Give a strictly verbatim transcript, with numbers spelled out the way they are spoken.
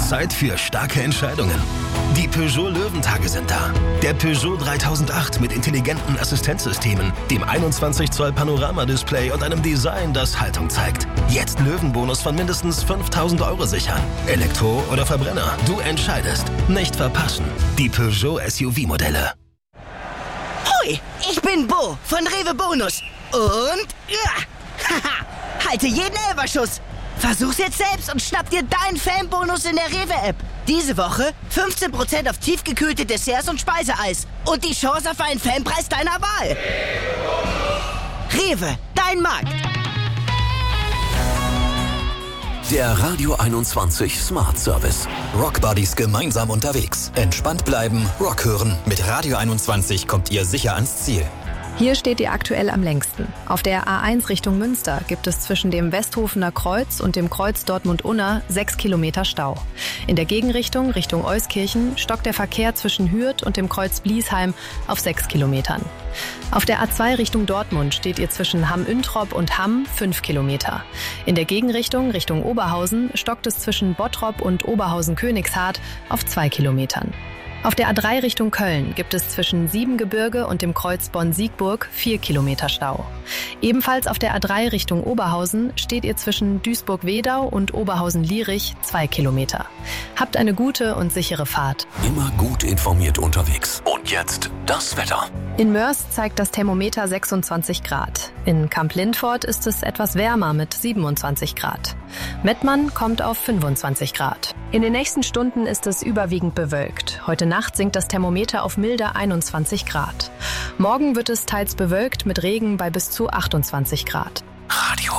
Zeit für starke Entscheidungen. Die Peugeot Löwentage sind da. Der Peugeot dreitausendacht mit intelligenten Assistenzsystemen, dem einundzwanzig Zoll Panoramadisplay und einem Design, das Haltung zeigt. Jetzt Löwenbonus von mindestens fünftausend Euro sichern. Elektro oder Verbrenner, du entscheidest. Nicht verpassen. Die Peugeot S U V-Modelle. Hui, ich bin Bo von Rewe Bonus. Und ja, haha, halte jeden Elferschuss. Versuch's jetzt selbst und schnapp dir deinen Fanbonus in der Rewe-App. Diese Woche fünfzehn Prozent auf tiefgekühlte Desserts und Speiseeis. Und die Chance auf einen Fanpreis deiner Wahl. Rewe, dein Markt. Der Radio einundzwanzig Smart Service. Rock Buddies gemeinsam unterwegs. Entspannt bleiben, Rock hören. Mit Radio einundzwanzig kommt ihr sicher ans Ziel. Hier steht ihr aktuell am längsten. Auf der A eins Richtung Münster gibt es zwischen dem Westhofener Kreuz und dem Kreuz Dortmund-Unna sechs Kilometer Stau. In der Gegenrichtung, Richtung Euskirchen, stockt der Verkehr zwischen Hürth und dem Kreuz Bliesheim auf sechs Kilometern. Auf der A zwei Richtung Dortmund steht ihr zwischen Hamm-Üntrop und Hamm fünf Kilometer. In der Gegenrichtung, Richtung Oberhausen, stockt es zwischen Bottrop und Oberhausen-Königshardt auf zwei Kilometern. Auf der A drei Richtung Köln gibt es zwischen Siebengebirge und dem Kreuz Bonn-Siegburg vier Kilometer Stau. Ebenfalls auf der A drei Richtung Oberhausen steht ihr zwischen Duisburg-Wedau und Oberhausen-Lierich zwei Kilometer. Habt eine gute und sichere Fahrt. Immer gut informiert unterwegs. Und jetzt das Wetter. In Moers zeigt das Thermometer sechsundzwanzig Grad. In Kamp-Lindfort ist es etwas wärmer mit siebenundzwanzig Grad. Mettmann kommt auf fünfundzwanzig Grad. In den nächsten Stunden ist es überwiegend bewölkt. Heute Nacht sinkt das Thermometer auf milde einundzwanzig Grad. Morgen wird es teils bewölkt mit Regen bei bis zu achtundzwanzig Grad. Radio